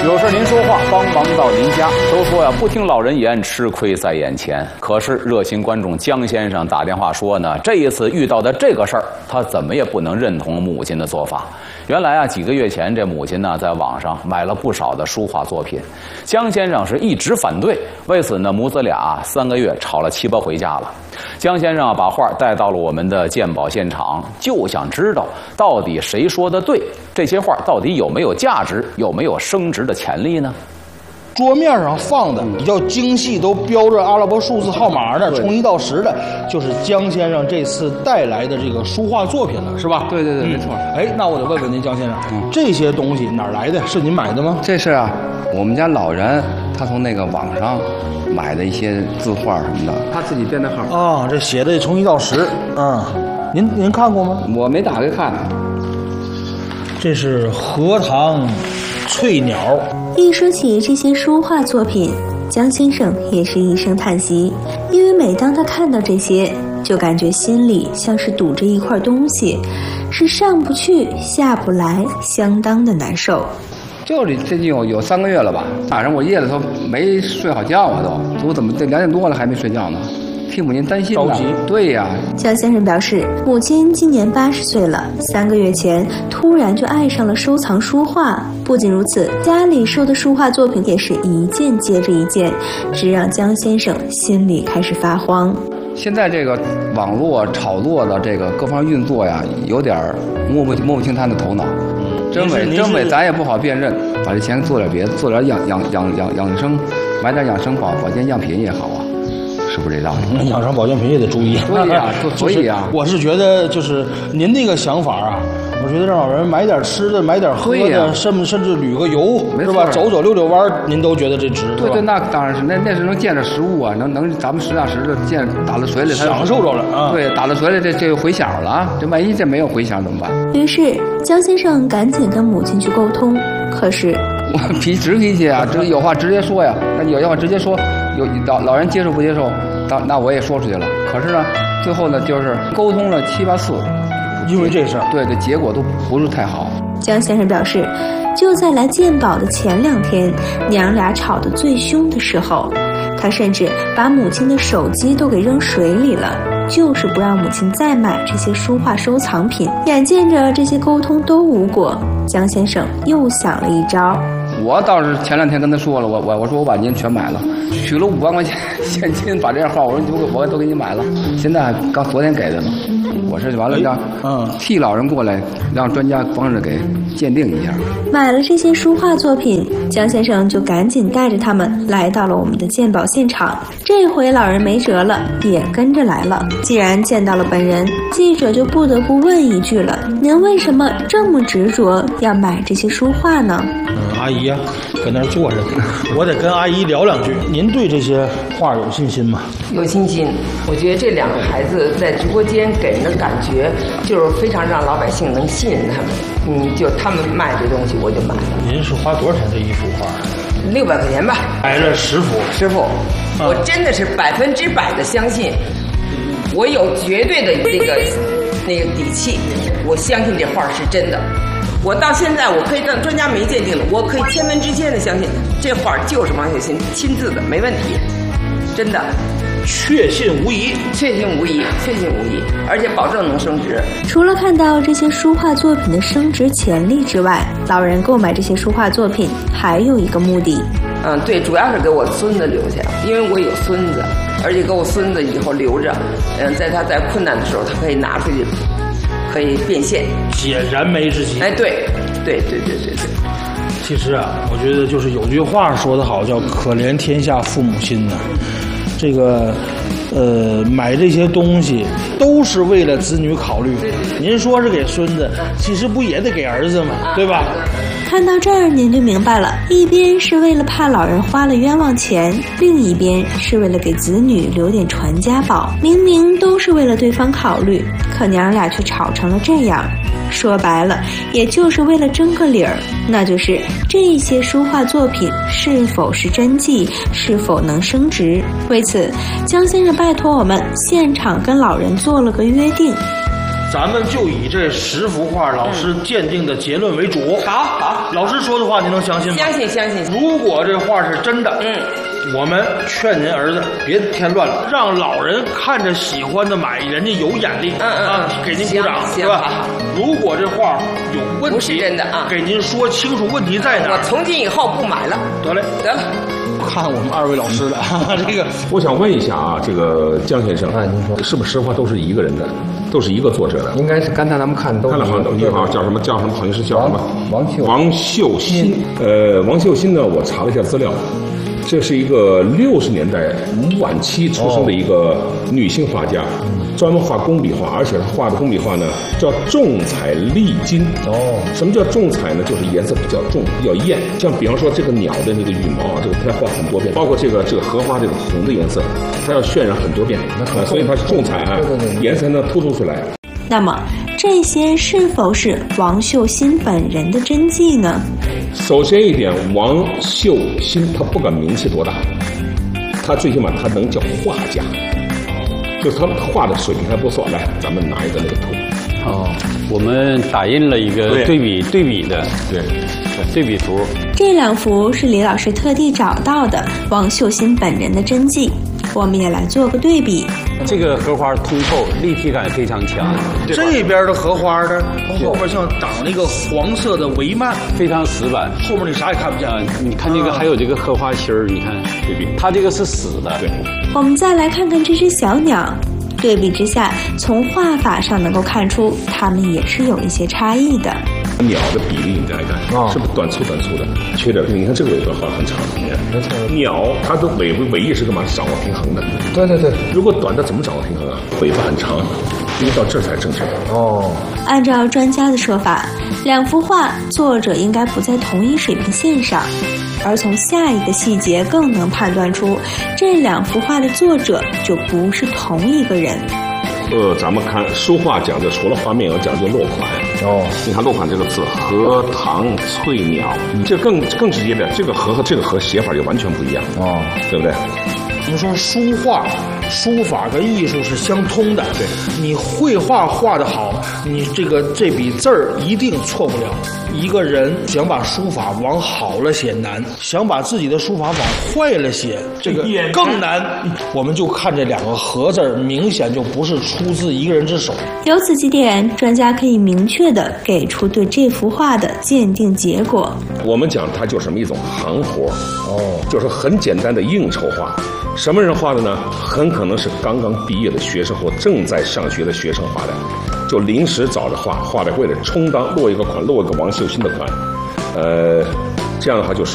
有事您说话，帮忙到您家。都说呀，不听老人言，吃亏在眼前。可是热心观众江先生打电话说呢，这一次遇到的这个事儿，他怎么也不能认同母亲的做法。原来啊，几个月前这母亲呢，在网上买了不少的书画作品，江先生是一直反对。为此呢，母子俩3个月吵了7、8回架了。江先生把画带到了我们的鉴宝现场，就想知道到底谁说的对，这些画到底有没有价值，有没有升值的潜力呢？ 桌面上放的比较精细，都标着阿拉伯数字号码的，从1到10的，就是江先生这次带来的这个书画作品了，是吧？ 对对对，没错。 哎，那我得问问您，江先生，这些东西哪儿来的？是您买的吗？ 这是啊，我们家老人他从那个网上买的一些字画什么的，他自己编的号。 啊，这写的从1到10，您看过吗？ 我没打开看。 这是荷塘翠鸟。 一说起这些书画作品，江先生也是一声叹息，因为每当他看到这些，就感觉心里像是堵着一块东西，是上不去下不来，相当的难受。 就是最近有3个月了吧，晚上我夜里头没睡好觉啊，都怎么这2点多了还没睡觉呢？替母亲担心着急。 对呀， 江先生表示，母亲今年80岁了，3个月前突然就爱上了收藏书画。不仅如此，家里收的书画作品也是一件接着一件，只让江先生心里开始发慌。 现在这个网络炒作的这个各方运作呀，有点摸不清他的头脑。真伪咱也不好辨认，把这钱做点别的，做点养生，买点养生保健样品也好啊。是不是这道理？ 养生保健品也得注意。 对呀，所以啊， 我是觉得就是您那个想法啊，我觉得让老人买点吃的，买点喝的，甚至旅个游，是吧？走溜弯，您都觉得这值。 对，那当然是，那是能见着实物啊，能咱们实打实的见打到水里， 享受着了啊。 对，打到水里这就回响了，这万一这没有回响怎么办？ 于是江先生赶紧跟母亲去沟通，可是我直脾气啊，有话直接说呀，那有话直接说。有老人接受不接受，那我也说出去了。可是呢，最后呢，就是沟通了7、8次， 因为这事儿， 对，这结果都不是太好。 江先生表示，就在来鉴宝的前2天，娘俩吵得最凶的时候，他甚至把母亲的手机都给扔水里了，就是不让母亲再买这些书画收藏品。眼见着这些沟通都无果，江先生又想了一招。 我倒是前2天跟他说了，我说我把您全买了，取了5万块钱现金，把这样画我都给你买了，现在刚昨天给的呢。我是完了让替老人过来，让专家帮着给鉴定一下。 买了这些书画作品，江先生就赶紧带着他们来到了我们的鉴宝现场。这回老人没辙了，也跟着来了。既然见到了本人，记者就不得不问一句了：您为什么这么执着要买这些书画呢？ 阿姨呀，搁那儿坐着，我得跟阿姨聊2句。您对这些画有信心吗？ 有信心。我觉得这2个孩子在直播间给人的感觉就是非常让老百姓能信任他们。就他们卖这东西，我就买了。 您是花多少钱这一幅画 ？600块钱吧。 买了10幅。 10幅，我真的是100%的相信，我有绝对的那个底气，我相信这画是真的。我到现在，我可以让专家没鉴定了，我可以千分之千的相信这画就是王雪琴亲自的，没问题，真的， 确信无疑， 而且保证能升值。 除了看到这些书画作品的升值潜力之外，老人购买这些书画作品还有一个目的。 对，主要是给我孙子留下，因为我有孙子，而且给我孙子以后留着，在他在困难的时候，他可以拿出去。可以变现， 解燃眉之急。 哎，对。 其实啊，我觉得就是有句话说得好，叫“可怜天下父母心”呐。这个，买这些东西都是为了子女考虑。您说是给孙子，其实不也得给儿子吗？对吧？ 看到这儿，您就明白了，一边是为了怕老人花了冤枉钱，另一边是为了给子女留点传家宝。明明都是为了对方考虑，可娘俩却吵成了这样。说白了，也就是为了争个理儿，那就是这些书画作品是否是真迹，是否能升值。为此，江先生拜托我们现场跟老人做了个约定， 咱们就以这10幅画老师鉴定的结论为主。 好， 老师说的话您能相信吗？ 相信。 如果这画是真的，我们劝您儿子别添乱了，让老人看着喜欢的买，人家有眼力，给您鼓掌，对吧？如果这画有问题， 不是真的啊， 给您说清楚问题在哪儿。 我从今以后不买了。 得了。看我们2位老师了，这个我想问一下啊，这个江先生，您说是不是10画都是一个人的，都是一个作者的？ 应该是刚才咱们看都看了好像你好叫什么，好像是叫什么王秀新。王秀新呢，我查了一下资料。这是一个60年代晚期出生的一个女性画家，专门画工笔画，而且她画的工笔画呢叫重彩丽金。什么叫重彩呢？就是颜色比较重，比较艳。像比方说这个鸟的那个羽毛啊，这个她要画很多遍，包括这个荷花这个红的颜色，她要渲染很多遍，所以它是重彩啊，颜色呢突出出来。 那么这些是否是王秀新本人的真迹呢？ 首先一点，王秀新他不管名气多大，他最起码他能叫画家，就是他画的水平还不错。来，咱们拿一个那个图。 我们打印了一个对比的对比图。 这2幅是李老师特地找到的王秀新本人的真迹，我们也来做个对比。 这个荷花通透，立体感非常强。 这边的荷花呢，后面像长那个黄色的帷幔， 非常死板， 后面你啥也看不见。 你看这个还有这个荷花心儿，你看对比，它这个是死的。对。 我们再来看看这只小鸟，对比之下，从画法上能够看出它们也是有一些差异的。 鸟的比例你再来看，是不是短粗的，缺点？你看这个尾巴画很长，鸟它的尾翼是干嘛？掌握平衡的。对，如果短的怎么掌握平衡啊？尾巴很长，因为到这才正确。 按照专家的说法，2幅画作者应该不在同一水平线上，而从下一个细节更能判断出这2幅画的作者就不是同一个人。 咱们看书画讲究，除了画面，要讲究落款。你看落款这个字，荷塘翠鸟，这更直接的，这个荷和这个荷写法就完全不一样。对不对？ 您说书画、书法跟艺术是相通的。对，你绘画画得好，你这笔字儿一定错不了。一个人想把书法往好了写难，想把自己的书法往坏了写，这个更难。我们就看这2个荷字儿，明显就不是出自一个人之手。 由此几点，专家可以明确地给出对这幅画的鉴定结果。 我们讲它就是什么一种行活，就是很简单的应酬画。什么人画的呢？很可能是刚刚毕业的学生或正在上学的学生画的，就临时找着画的，为了充当落一个款，落一个王秀新的款，这样的话就是